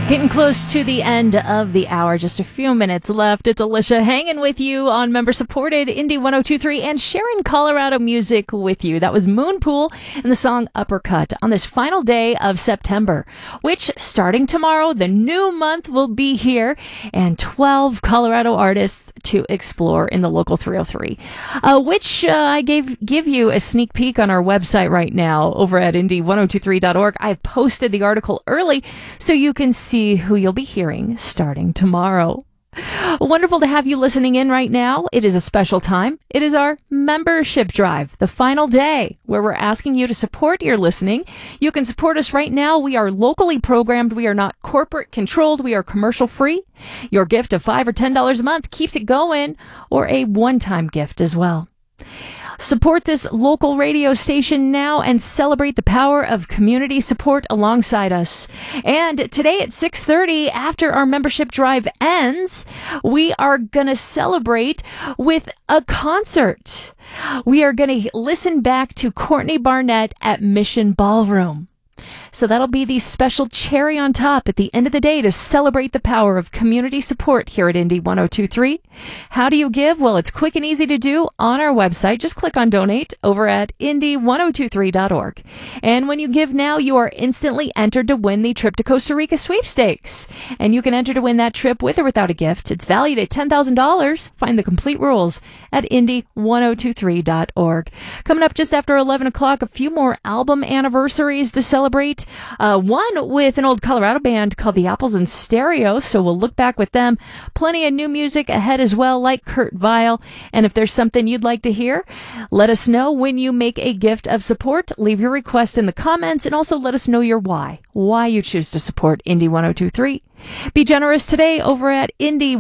Getting close to the end of the hour, just a few minutes left. It's Alicia hanging with you on member-supported Indie 102.3 and sharing Colorado music with you. That was Moonpool and the song Uppercut on this final day of September, which starting tomorrow, the new month will be here, and 12 Colorado artists to explore in the local 303, which I give you a sneak peek on our website right now over at indie1023.org. I've posted the article early so you can see who you'll be hearing starting tomorrow. Wonderful to have you listening in right now. It is a special time. It is our membership drive, the final day, where we're asking you to support your listening. You can support us right now. We are locally programmed. We are not corporate controlled. We are commercial free. Your gift of $5 or $10 a month keeps it going, or a one-time gift as well. Support this local radio station now and celebrate the power of community support alongside us. And today at 6:30, after our membership drive ends, we are going to celebrate with a concert. We are going to listen back to Courtney Barnett at Mission Ballroom. So that'll be the special cherry on top at the end of the day to celebrate the power of community support here at Indie 102.3. How do you give? Well, it's quick and easy to do on our website. Just click on donate over at indie1023.org. And when you give now, you are instantly entered to win the trip to Costa Rica sweepstakes. And you can enter to win that trip with or without a gift. It's valued at $10,000. Find the complete rules at indie1023.org. Coming up just after 11 o'clock, a few more album anniversaries to celebrate. One with an old Colorado band called the Apples in Stereo, so we'll look back with them. Plenty of new music ahead as well, like Kurt Vile. And if there's something you'd like to hear, let us know when you make a gift of support. Leave your request in the comments and also let us know your why you choose to support Indie 102.3. Be generous today over at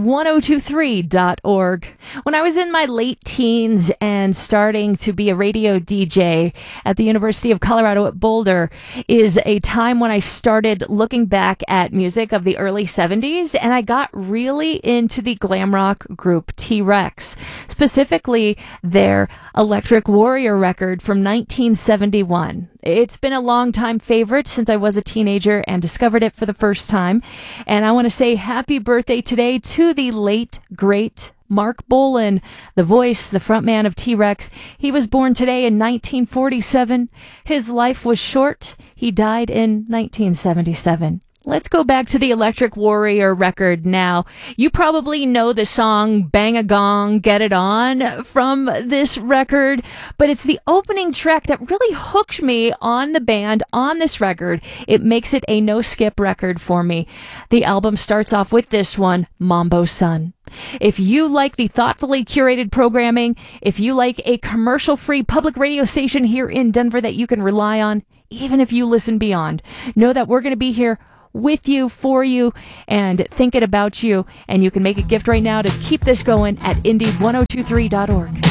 indie1023.org. When I was in my late teens and starting to be a radio DJ at the University of Colorado at Boulder is a time when I started looking back at music of the early 70s, and I got really into the glam rock group T-Rex, specifically their Electric Warrior record from 1971. It's been a long-time favorite since I was a teenager and discovered it for the first time. And I want to say happy birthday today to the late, great Mark Bolan, the voice, the frontman of T-Rex. He was born today in 1947. His life was short. He died in 1977. Let's go back to the Electric Warrior record now. You probably know the song Bang a Gong, Get It On from this record, but it's the opening track that really hooked me on the band on this record. It makes it a no-skip record for me. The album starts off with this one, Mambo Sun. If you like the thoughtfully curated programming, if you like a commercial-free public radio station here in Denver that you can rely on, even if you listen beyond, know that we're going to be here with you, for you, and thinking about you. And you can make a gift right now to keep this going at indie1023.org.